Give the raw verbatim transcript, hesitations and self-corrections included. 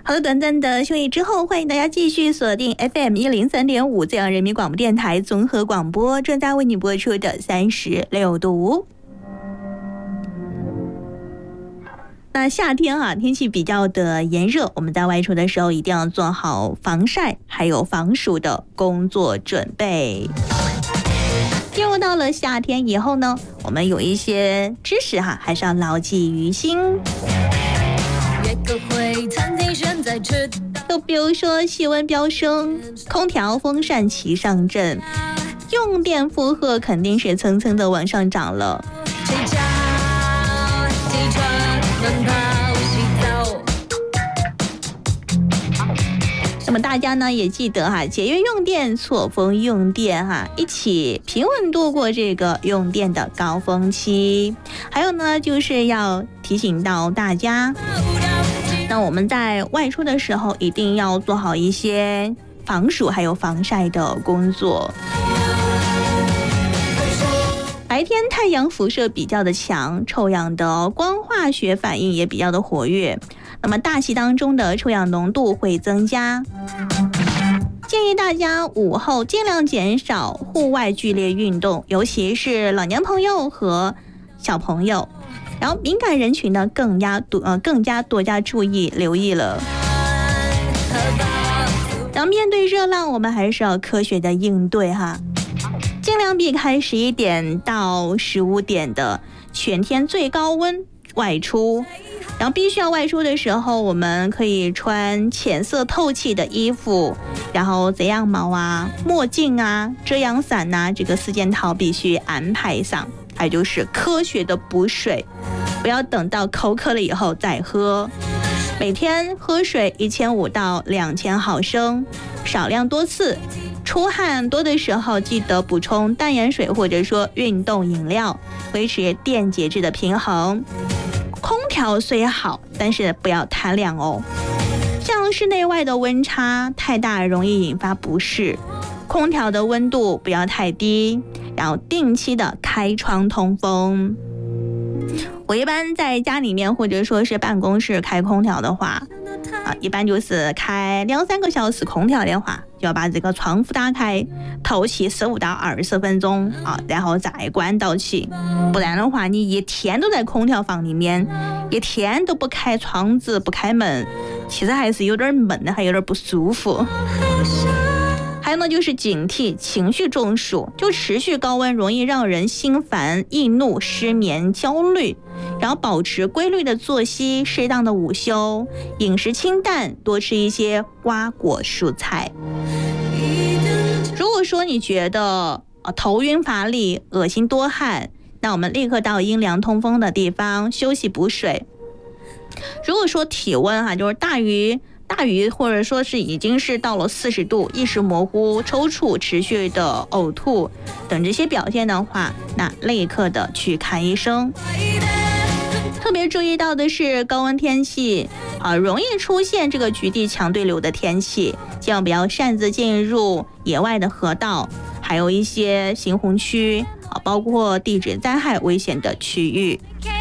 好的，短暂的休息之后，欢迎大家继续锁定 F M 一零三点五 浙江人民广播电台综合广播，正在为你播出的三十六度。那夏天啊，天气比较的炎热，我们在外出的时候一定要做好防晒还有防暑的工作准备。进入到了夏天以后呢，我们有一些知识哈，还是要牢记于心。就比如说气温飙升，空调风扇齐上阵，用电负荷肯定是蹭蹭的往上涨了。那么大家呢也记得哈，节约用电，错峰用电哈，一起平稳度过这个用电的高峰期。还有呢，就是要提醒到大家，那我们在外出的时候一定要做好一些防暑还有防晒的工作。白天太阳辐射比较的强，臭氧的光化学反应也比较的活跃，那么大气当中的臭氧浓度会增加。建议大家午后尽量减少户外剧烈运动，尤其是老年朋友和小朋友。然后敏感人群呢更加多呃更加多加注意留意了。然后面对热浪，我们还是要科学的应对哈。尽量避开十一点到十五点的全天最高温外出，然后必须要外出的时候，我们可以穿浅色透气的衣服，然后贼羊毛啊、墨镜啊、遮阳伞呐、啊，这个四件套必须安排上。还有就是科学的补水，不要等到口渴了以后再喝。每天喝水一千五到两千毫升，少量多次。出汗多的时候，记得补充淡盐水或者说运动饮料，维持电解质的平衡。空调虽好，但是不要贪凉哦。像室内外的温差太大，容易引发不适。空调的温度不要太低，然后定期的开窗通风。我一般在家里面或者说是办公室开空调的话啊，一般就是开两三个小时空调的话，就要把这个窗户打开，透气十五到二十分钟啊，然后再关到起。不然的话，你一天都在空调房里面，一天都不开窗子不开门，其实还是有点闷的，还有点不舒服。还有呢，就是警惕情绪中暑，就持续高温容易让人心烦、易怒、失眠、焦虑。然后保持规律的作息，适当的午休，饮食清淡，多吃一些瓜果蔬菜。如果说你觉得、呃、头晕乏力、恶心多汗，那我们立刻到阴凉通风的地方休息补水。如果说体温哈、啊、就是大于大于或者说是已经是到了四十度，意识模糊、抽搐、持续的呕吐等这些表现的话，那立刻的去看医生。特别注意到的是高温天气啊，容易出现这个局地强对流的天气，千万不要擅自进入野外的河道，还有一些行洪区啊，包括地质灾害危险的区域。